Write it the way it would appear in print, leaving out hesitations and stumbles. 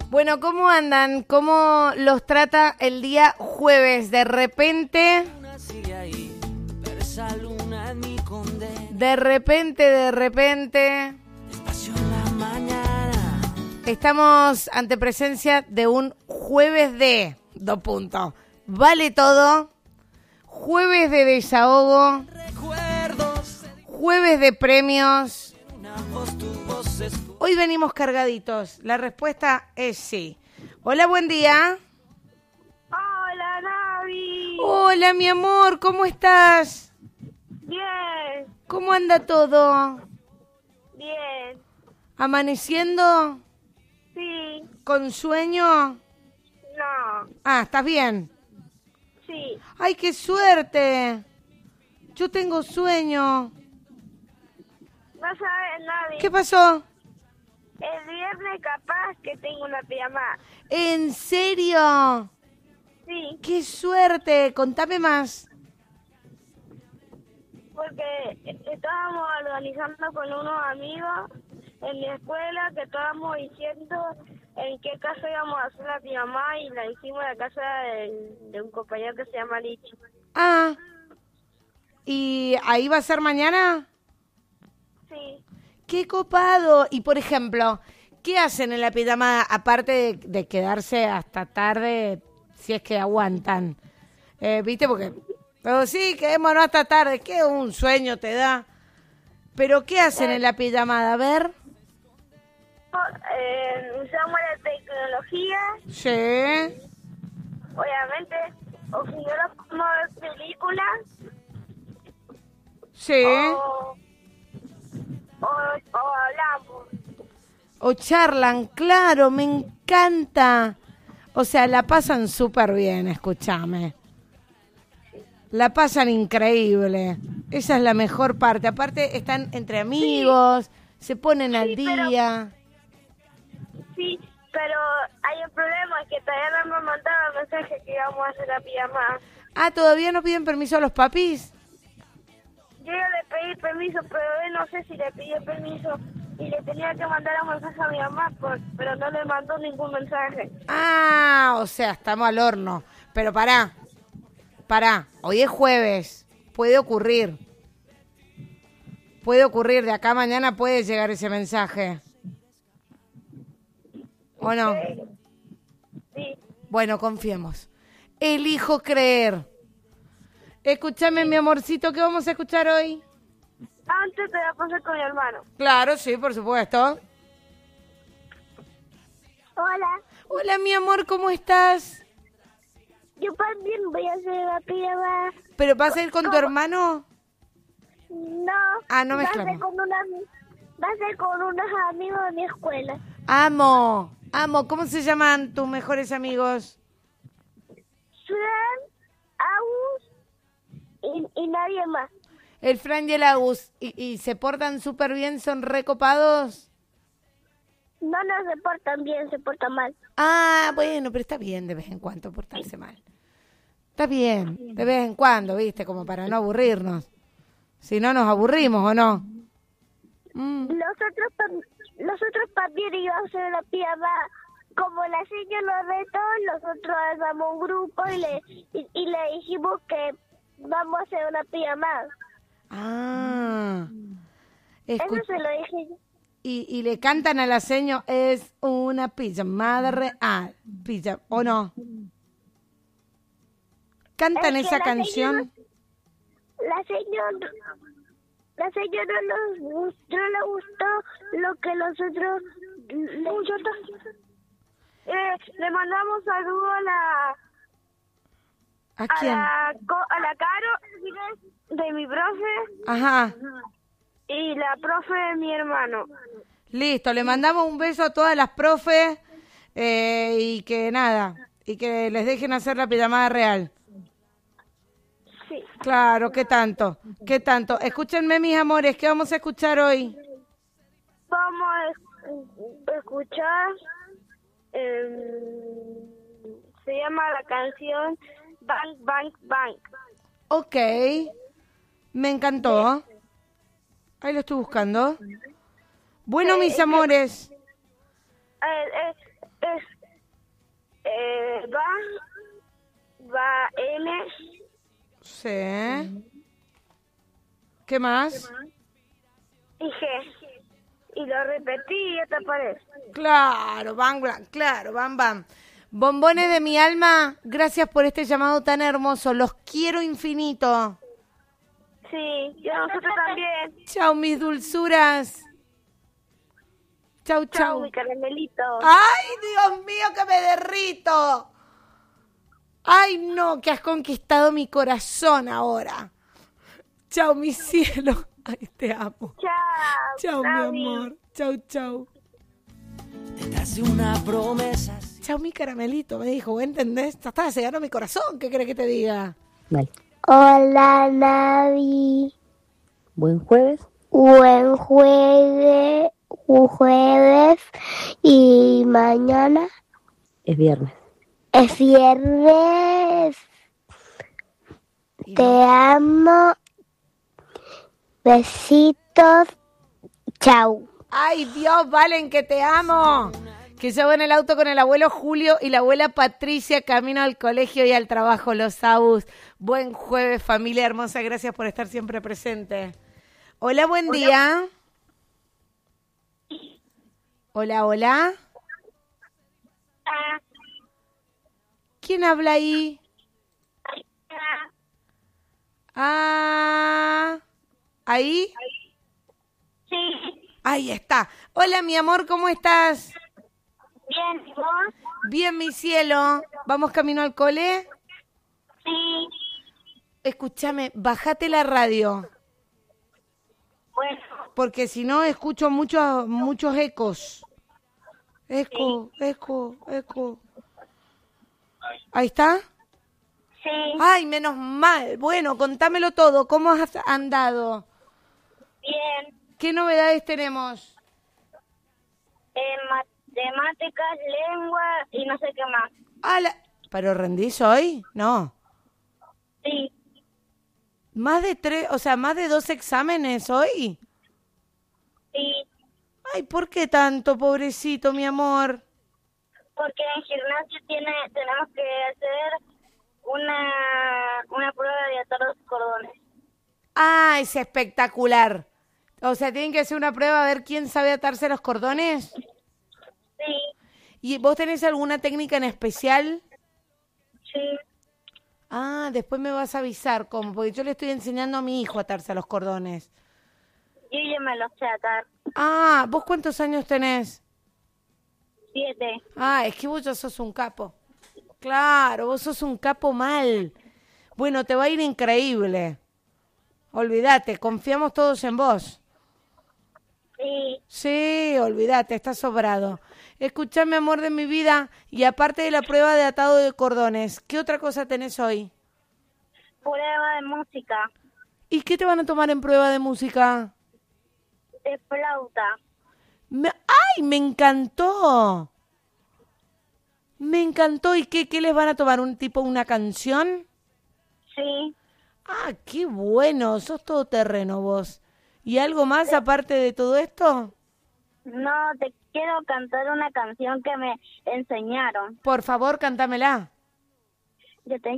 Bueno, ¿cómo andan? ¿Cómo los trata el día jueves? De repente, estamos ante presencia de un jueves de... Vale todo. Jueves de desahogo. Jueves de premios. Hoy venimos cargaditos. La respuesta es sí. Hola, buen día. Hola, Navi. Hola, mi amor, ¿cómo estás? Bien. ¿Cómo anda todo? Bien. ¿Amaneciendo? Sí. ¿Con sueño? No. Ah, ¿estás bien? Sí. ¡Ay, qué suerte! Yo tengo sueño. No sabes, Navi. ¿Qué pasó? El viernes capaz que tengo una pijamada. ¿En serio? Sí. ¡Qué suerte! Contame más. Porque estábamos organizando con unos amigos en mi escuela que estábamos diciendo en qué casa íbamos a hacer la pijamada y la hicimos en la casa de un compañero que se llama Lichi. Ah, ¿y ahí va a ser mañana? Sí. ¡Qué copado! Y, por ejemplo, ¿qué hacen en la pijamada aparte de quedarse hasta tarde, si es que aguantan? ¿Viste? Porque, pero sí, quedémonos hasta tarde. ¿Qué un sueño te da? ¿Pero qué hacen en la pijamada? A ver. Usamos la tecnología, Sí. obviamente, o si no lo podemos ver películas, Sí. o hablamos. O charlan, claro, me encanta. O sea, la pasan súper bien, escúchame. La pasan increíble. Esa es la mejor parte. Aparte, están entre amigos, se ponen al día. Sí, pero hay un problema, que todavía no me han mandado el mensaje que íbamos a hacer la pijamada. Ah, ¿todavía no piden permiso a los papis? Yo ya le pedí permiso, pero él no sé si le pidió permiso y le tenía que mandar un mensaje a mi mamá, pero no le mandó ningún mensaje. Ah, o sea, estamos al horno. Pero pará, hoy es jueves, puede ocurrir, de acá a mañana puede llegar ese mensaje. ¿O no? Sí. Bueno, confiemos. Elijo creer. Escúchame, mi amorcito, ¿qué vamos a escuchar hoy? Antes te la pasé con mi hermano. Claro, sí, por supuesto. Hola, Hola, mi amor, ¿cómo estás? yo también voy a hacer la pijamada. ¿Pero vas a ir con tu hermano? No, Ah, no va a mezclamos. ser con unos amigos de mi escuela. Amo. ¿Cómo se llaman tus mejores amigos? Fran, Agus y nadie más. El Fran y el Agus. ¿Y se portan súper bien? ¿Son recopados? No se portan bien, se portan mal. Ah, bueno, pero está bien de vez en cuando portarse mal. Está bien, de vez en cuando, ¿viste? Como para no aburrirnos. Si no, nos aburrimos, ¿o no? Nosotros también íbamos a hacer la pijamada. Como la señora nos retó, nosotros armamos un grupo y le dijimos que vamos a hacer una pijamada. Ah. Eso se lo dije yo. Y le cantan a la seño, es una pijamada real. ¿O no? ¿Cantan Es que esa la canción? La señora no le gustó lo que nosotros le mandamos saludos ¿A quién? a la Caro de mi profe Ajá. y la profe de mi hermano. Listo, le mandamos un beso a todas las profes y que les dejen hacer la pijamada real. Sí. Claro, ¿qué tanto? Escúchenme, mis amores, ¿qué vamos a escuchar hoy? Vamos a escuchar, se llama la canción Bang Bang Bang. Ok, me encantó. Ahí lo estoy buscando. Bueno, mis amores. N Sí. ¿Qué más? y G. Y lo repetí y ya te aparece. Claro, bam, bam, claro, bam, bam. Bombones de mi alma, gracias por este llamado tan hermoso. Los quiero infinito. Sí, y a nosotros también. Chau, mis dulzuras. Chau, Chao, chau. mi caramelito. ¡Ay, Dios mío, que me derrito! ¡Ay, no, que has conquistado mi corazón ahora! Chau, mi cielo. Ay, te amo. Chao. Chau, mi Gaby. amor. Chau, chau. Te hace una promesa. Chau, mi caramelito, me dijo. ¿Vos entendés? Estás sellando mi corazón. ¿Qué querés que te diga? Vale. Hola, Navi. Buen jueves. Buen jueves y mañana Es viernes. es viernes. Y Te no. amo. Besitos. Chau. ¡Ay, Dios, Valen, que te amo! Que yo voy en el auto con el abuelo Julio y la abuela Patricia camino al colegio y al trabajo, los Abus. Buen jueves, familia hermosa. Gracias por estar siempre presente. Hola, buen día. Hola, hola. ¿Quién habla ahí? Ah, ¿ahí? Sí. Ahí está. Hola, mi amor, ¿cómo estás? Bien, ¿y vos? Bien, mi cielo. ¿Vamos camino al cole? Sí. Escúchame, bájate la radio, Bueno, porque si no escucho muchos ecos. Eco, eco, eco. ¿Ahí está? sí. Ay, menos mal. Bueno, contámelo todo. ¿Cómo has andado? Bien. ¿Qué novedades tenemos? Matemáticas, lengua y no sé qué más. ¿Pero rendís hoy? No. Sí. ¿Más de 3, o sea, más de 2 exámenes hoy? Sí. Ay, ¿por qué tanto, pobrecito, mi amor? Porque en gimnasio tenemos que hacer una prueba de atar los cordones. Ah, es espectacular. O sea, tienen que hacer una prueba a ver quién sabe atarse los cordones. Sí. ¿Y vos tenés alguna técnica en especial? Sí. Ah, después me vas a avisar cómo, porque yo le estoy enseñando a mi hijo a atarse los cordones. Yo ya me lo sé atar. Ah, ¿vos cuántos años tenés? 7. Ah, es que vos ya sos un capo. Claro, vos sos un capo mal. Bueno, te va a ir increíble. Olvídate, confiamos todos en vos. Sí. Sí, olvídate, estás sobrado. Escuchame, amor de mi vida, y aparte de la prueba de atado de cordones, ¿qué otra cosa tenés hoy? Prueba de música. ¿Y qué te van a tomar en prueba de música? De flauta. ¡Ay, me encantó! Me encantó. ¿Y qué les van a tomar? ¿Una canción? Sí. Ah, qué bueno, sos todoterreno vos. ¿Y algo más aparte de todo esto? No, te quiero cantar una canción que me enseñaron. Por favor, cántamela. Yo te